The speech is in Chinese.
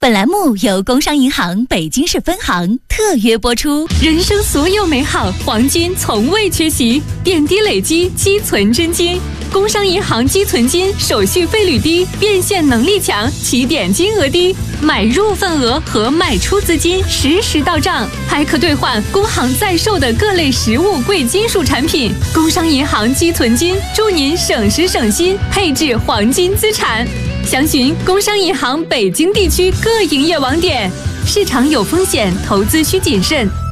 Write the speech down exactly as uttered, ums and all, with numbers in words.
本栏目由工商银行北京市分行特约播出。 人生所有美好，黄金从未缺席，点滴累积，积存真金。工商银行积存金手续费率低，变现能力强，起点金额低，买入份额和卖出资金实时到账，还可兑换工行在售的各类实物贵金属产品。工商银行积存金，祝您省时省心，配置黄金资产。详询工商银行北京地区各营业网点。市场有风险，投资需谨慎。